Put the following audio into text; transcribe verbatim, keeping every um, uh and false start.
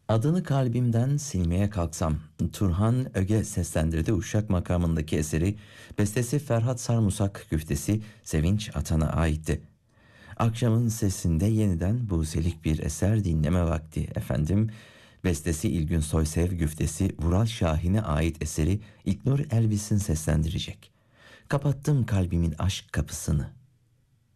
Adını kalbimden silmeye kalksam. Turhan Öge seslendirdi Uşak makamındaki eseri. Bestesi Ferhat Sarımsak, güftesi Sevinç Atan'a aitti. Akşamın sesinde yeniden buzelik bir eser dinleme vakti efendim. Bestesi İlgün Soysev, güftesi Vural Şahin'e ait eseri İlknur Elvis'in seslendirecek. Kapattım kalbimin aşk kapısını.